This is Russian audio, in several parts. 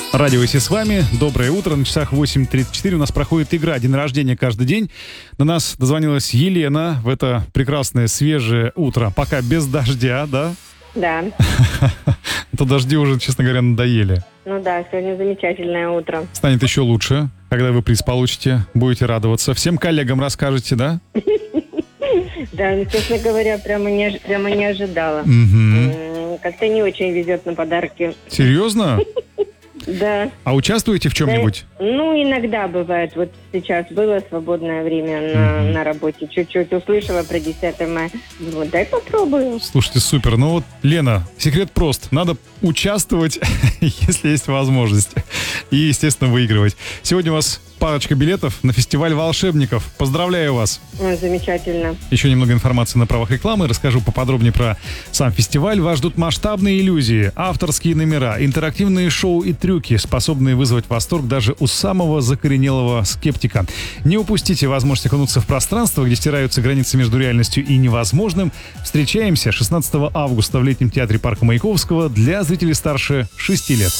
Радио Си с вами. Доброе утро. На часах 8:34 у нас проходит игра «День рождения каждый день». До нас дозвонилась Елена в это прекрасное свежее утро. Пока без дождя, да? Да. То дожди уже, честно говоря, надоели. Ну да, сегодня замечательное утро. Станет еще лучше, когда вы приз получите. Будете радоваться. Всем коллегам расскажете, да? Да, ну, честно говоря, прямо не ожидала. Как-то не очень везет на подарки. Серьезно? Да. А участвуете в чем-нибудь? Да, ну, иногда бывает. Вот сейчас было свободное время на работе. Чуть-чуть услышала про 10 мая. Вот, дай попробую. Слушайте, супер. Ну вот, Лена, секрет прост. Надо участвовать, если есть возможность. И, естественно, выигрывать. Сегодня у вас парочка билетов на фестиваль волшебников. Поздравляю вас. Ой, замечательно. Еще немного информации на правах рекламы. Расскажу поподробнее про сам фестиваль. Вас ждут масштабные иллюзии, авторские номера, интерактивные шоу и трюки, способные вызвать восторг даже у самого закоренелого скептика. Не упустите возможность окунуться в пространство, где стираются границы между реальностью и невозможным. Встречаемся 16 августа в летнем театре парка Маяковского для зрителей старше 6 лет.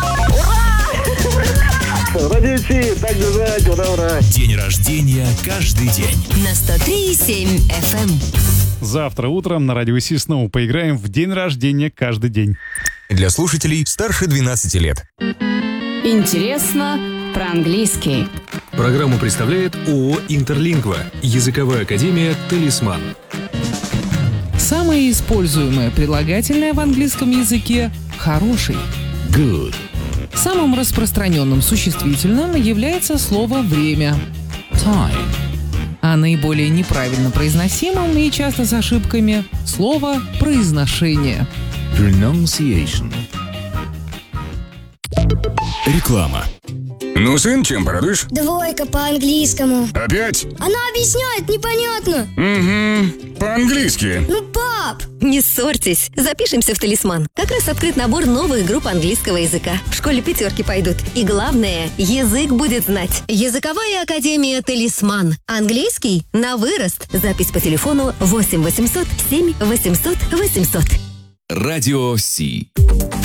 Радио Си, так держать, ура! День рождения каждый день. На 103,7 FM. Завтра утром на Радио Си снова поиграем в день рождения каждый день. Для слушателей старше 12 лет. Интересно про английский. Программу представляет ООО «Интерлингва». Языковая академия «Талисман». Самое используемое прилагательное в английском языке – «хороший». Good. Самым распространенным существительным является слово «время» – Time. а наиболее неправильно произносимым и часто с ошибками – слово «произношение». Pronunciation. Реклама. Ну, сын, чем порадуешь? 2 по английскому. Опять? Она объясняет непонятно. Угу, по-английски. Ну, пап! Не ссорьтесь, запишемся в «Талисман». Как раз открыт набор новых групп английского языка. В школе 5 пойдут. И главное, язык будет знать. Языковая академия «Талисман». Английский на вырост. Запись по телефону 8 800 7 800 800. Радио Си.